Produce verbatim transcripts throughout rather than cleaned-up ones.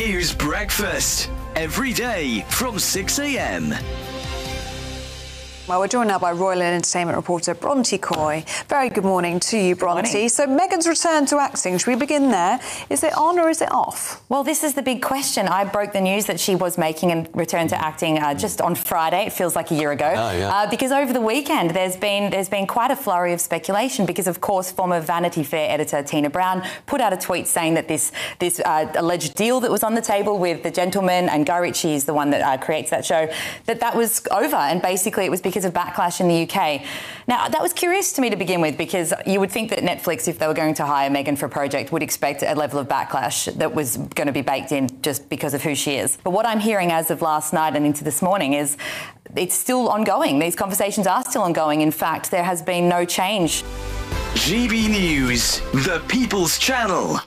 News Breakfast. Every day from six a m. Well, we're joined now by Royal Entertainment reporter Bronte Coy. Very good morning to you, Bronte. So Meghan's return to acting, should we begin there? Is it on or is it off? Well, this is the big question. I broke the news that she was making a return to acting uh, just on Friday. It feels like a year ago. Oh, yeah. uh, because over the weekend there's been there's been quite a flurry of speculation because, of course, former Vanity Fair editor Tina Brown put out a tweet saying that this this uh, alleged deal that was on the table with The Gentleman, and Guy Ritchie is the one that uh, creates that show, that that was over, and basically it was because of backlash in the U K. Now, that was curious to me to begin with, because you would think that Netflix, if they were going to hire Meghan for a project, would expect a level of backlash that was going to be baked in just because of who she is. But what I'm hearing as of last night and into this morning is it's still ongoing. These conversations are still ongoing. In fact, there has been no change. G B News, the People's Channel.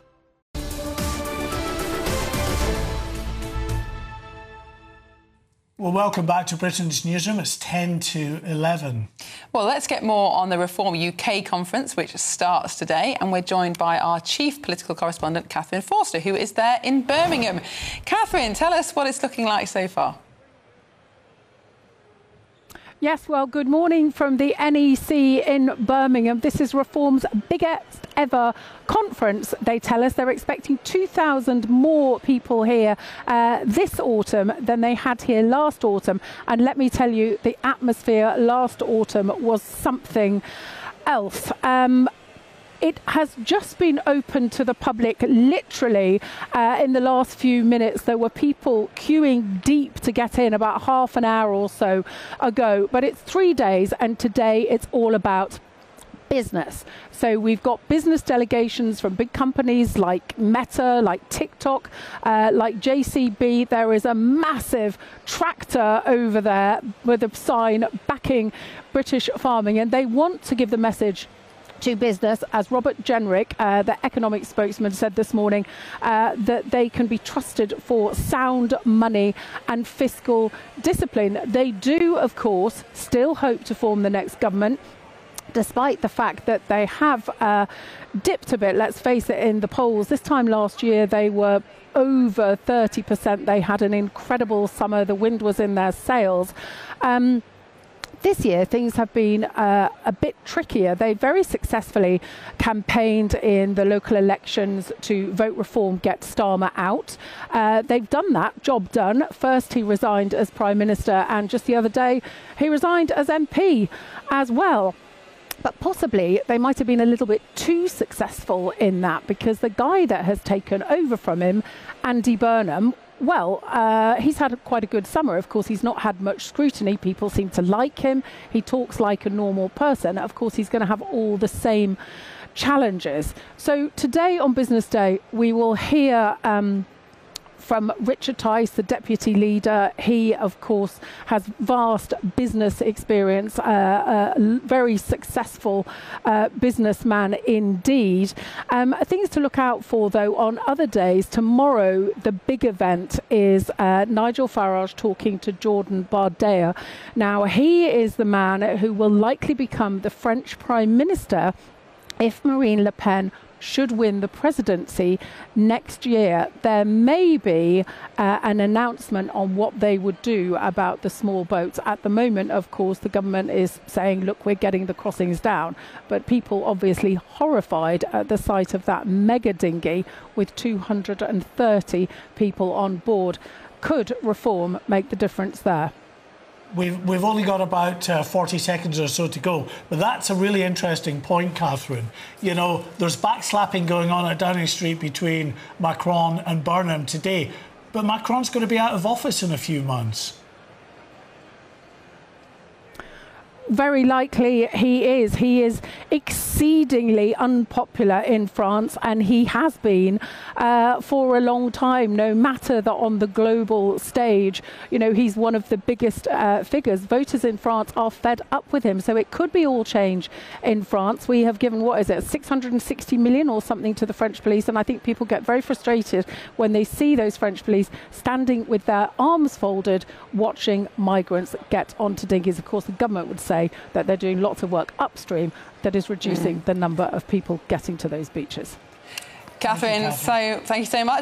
Well, welcome back to Britain's Newsroom. It's ten to eleven. Well, let's get more on the Reform U K conference, which starts today, and we're joined by our chief political correspondent, Catherine Forster, who is there in Birmingham. Catherine, tell us what it's looking like so far. Yes, well, good morning from the N E C in Birmingham. This is Reform's biggest ever conference, they tell us. They're expecting two thousand more people here uh, this autumn than they had here last autumn. And let me tell you, the atmosphere last autumn was something else. Um, It has just been open to the public, literally, uh, in the last few minutes. There were people queuing deep to get in about half an hour or so ago. But it's three days, and today it's all about business. So we've got business delegations from big companies like Meta, like TikTok, uh, like J C B. There is a massive tractor over there with a sign backing British farming, and they want to give the message to business, as Robert Jenrick, uh, the economic spokesman, said this morning, uh, that they can be trusted for sound money and fiscal discipline. They do, of course, still hope to form the next government, despite the fact that they have uh, dipped a bit, let's face it, in the polls. This time last year, they were over thirty percent. They had an incredible summer. The wind was in their sails. Um, This year, things have been uh, a bit trickier. They very successfully campaigned in the local elections to vote Reform, get Starmer out. Uh, they've done that, job done. First, he resigned as Prime Minister, and just the other day, he resigned as M P as well. But possibly they might have been a little bit too successful in that, because the guy that has taken over from him, Andy Burnham, well, uh, he's had quite a good summer. Of course, he's not had much scrutiny. People seem to like him. He talks like a normal person. Of course, he's going to have all the same challenges. So today on Business Day, we will hear Um, from Richard Tice, the deputy leader. He, of course, has vast business experience, uh, a very successful uh, businessman indeed. Um, things to look out for, though, on other days. Tomorrow, the big event is uh, Nigel Farage talking to Jordan Bardella. Now, he is the man who will likely become the French Prime Minister if Marine Le Pen should win the presidency next year. There may be uh, an announcement on what they would do about the small boats. At the moment, of course, the government is saying, look, we're getting the crossings down. But people obviously horrified at the sight of that mega dinghy with two hundred thirty people on board. Could Reform make the difference there? We've, we've only got about uh, forty seconds or so to go, but that's a really interesting point, Catherine. You know, there's backslapping going on at Downing Street between Macron and Burnham today, but Macron's going to be out of office in a few months. Very likely he is. He is exceedingly unpopular in France, and he has been uh, for a long time, no matter that on the global stage, you know, he's one of the biggest uh, figures. Voters in France are fed up with him, so it could be all change in France. We have given, what is it, six hundred sixty million or something to the French police, and I think people get very frustrated when they see those French police standing with their arms folded, watching migrants get onto dinghies. Of course, the government would say that they're doing lots of work upstream that is reducing mm. the number of people getting to those beaches. Catherine, thank you, Catherine. so thank you so much.